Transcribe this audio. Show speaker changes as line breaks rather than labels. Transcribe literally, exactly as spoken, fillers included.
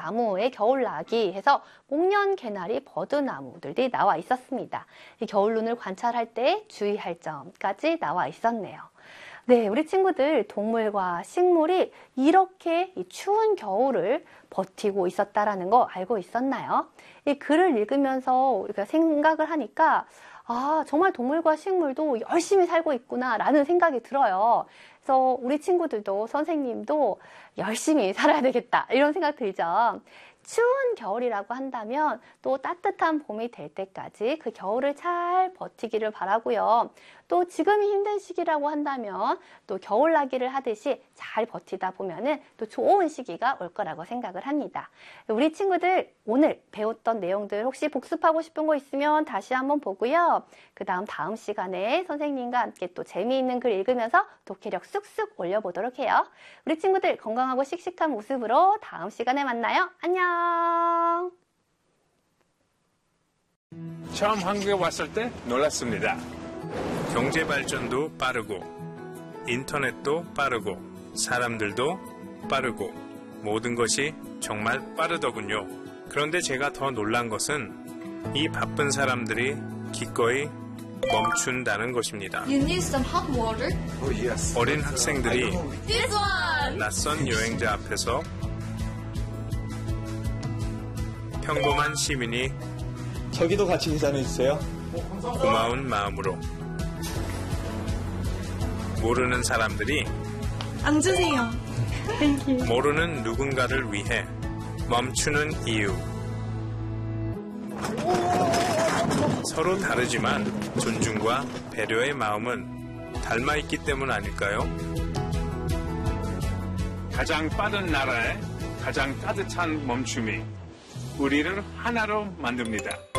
나무의 겨울나기 해서 목련, 개나리, 버드나무들이 나와 있었습니다. 이 겨울눈을 관찰할 때 주의할 점까지 나와 있었네요. 네, 우리 친구들 동물과 식물이 이렇게 이 추운 겨울을 버티고 있었다라는 거 알고 있었나요? 이 글을 읽으면서 우리가 생각을 하니까 아, 정말 동물과 식물도 열심히 살고 있구나 라는 생각이 들어요. 그래서 우리 친구들도 선생님도 열심히 살아야 되겠다 이런 생각 들죠. 추운 겨울이라고 한다면 또 따뜻한 봄이 될 때까지 그 겨울을 잘 버티기를 바라고요. 또 지금이 힘든 시기라고 한다면 또 겨울나기를 하듯이 잘 버티다 보면은 또 좋은 시기가 올 거라고 생각을 합니다. 우리 친구들 오늘 배웠던 내용들 혹시 복습하고 싶은 거 있으면 다시 한번 보고요. 그 다음 다음 시간에 선생님과 함께 또 재미있는 글 읽으면서 독해력 쑥쑥 올려보도록 해요. 우리 친구들 건강하고 씩씩한 모습으로 다음 시간에 만나요. 안녕.
처음 한국에 왔을 때 놀랐습니다. 경제 발전도 빠르고 인터넷도 빠르고 사람들도 빠르고 모든 것이 정말 빠르더군요. 그런데 제가 더 놀란 것은 이 바쁜 사람들이 기꺼이 멈춘다는 것입니다.
You need some hot water?
Oh, yes. 어린 학생들이
This one!
낯선 여행자 앞에서 평범한 시민이
저기도 같이 인사해주세요.
고마운 마음으로 모르는 사람들이
앉으세요.
모르는 누군가를 위해 멈추는 이유. 서로 다르지만 존중과 배려의 마음은 닮아있기 때문 아닐까요? 가장 빠른 나라의 가장 따뜻한 멈춤이 우리를 하나로 만듭니다.